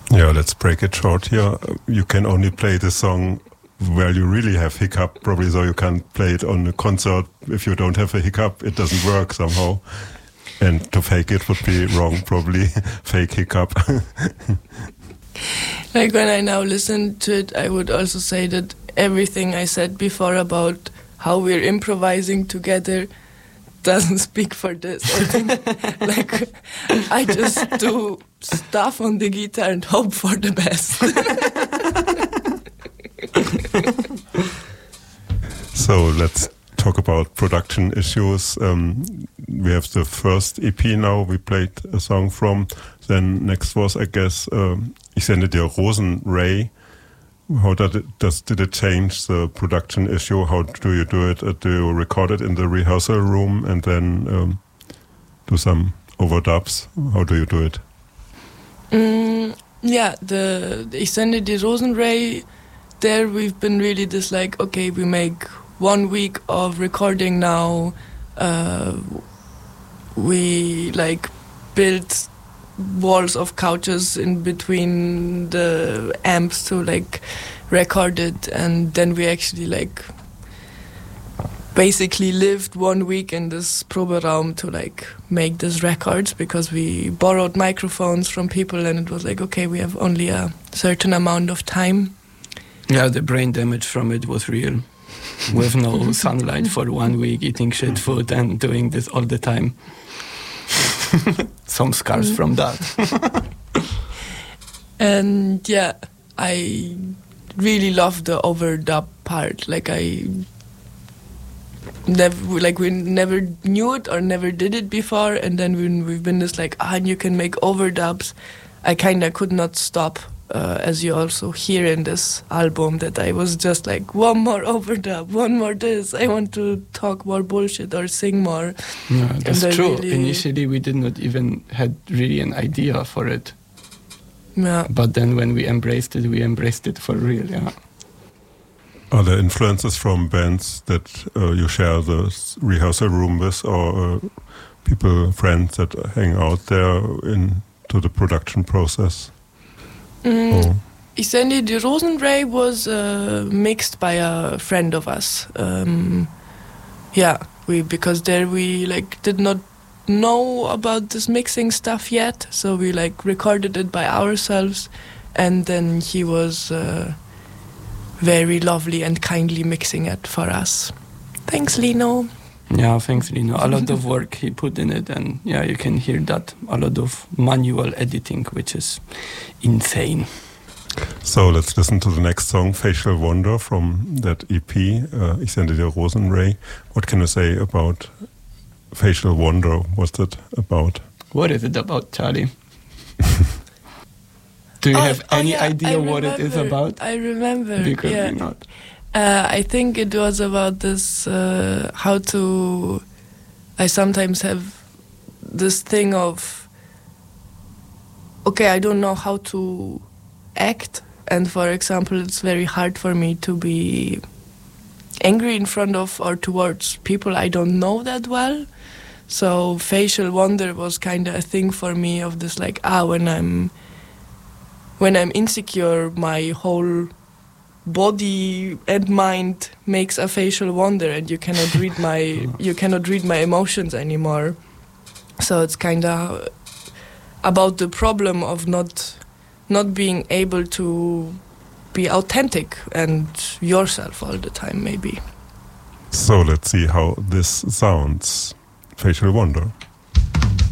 Yeah, let's break it short here. You can only play the song where you really have hiccup, probably, so you can't play it on a concert. If you don't have a hiccup, it doesn't work somehow. And to fake it would be wrong, probably. Fake hiccup. Like when I now listen to it, I would also say that everything I said before about how we're improvising together doesn't speak for this. I think, like, I just do stuff on the guitar and hope for the best. So let's talk about production issues. We have the first EP now we played a song from. Then next was, I guess, Ich sende dir Rosenray. How did it change the production issue? How do you do it? Do you record it in the rehearsal room and then do some overdubs? How do you do it? Yeah, the Ich sende dir Rosenray, there we've been really just like, okay, we make 1 week of recording now. We like build walls of couches in between the amps to like record it, and then we actually like basically lived 1 week in this Proberaum to like make these records, because we borrowed microphones from people and it was like, okay, we have only a certain amount of time. Yeah, the brain damage from it was real. With no sunlight for 1 week, eating shit food and doing this all the time. Some scars from that. And yeah, I really love the overdub part. Like we never knew it or never did it before, and then when we've been just like, and you can make overdubs, I kinda could not stop. As you also hear in this album, that I was just like, one more overdub, one more this, I want to talk more bullshit or sing more. Yeah, that's true. Really, initially we did not even had really an idea for it. Yeah. But then when we embraced it for real, yeah. Are there influences from bands that you share the rehearsal room with, or people, friends that hang out there into the production process? Ich sende dir Rosenray was mixed by a friend of us. Because there we like did not know about this mixing stuff yet, so we like recorded it by ourselves, and then he was very lovely and kindly mixing it for us. Thanks, Lino. Yeah, thanks, Lino. A lot of work he put in it, and yeah, you can hear that. A lot of manual editing, which is insane. So let's listen to the next song, Facial Wonder, from that EP, Ich sende dir Rosenray. What can you say about Facial Wonder? What's it about? What is it about, Charlie? Do you have any idea what it is about? I remember. Because you're not. I think it was about this, I sometimes have this thing of, okay, I don't know how to act, and for example, it's very hard for me to be angry in front of or towards people I don't know that well. So facial wonder was kind of a thing for me of this like, when I'm insecure, my whole body and mind makes a facial wonder, and you cannot read my emotions anymore. So it's kind of about the problem of not being able to be authentic and yourself all the time, maybe. So let's see how this sounds. Facial Wonder.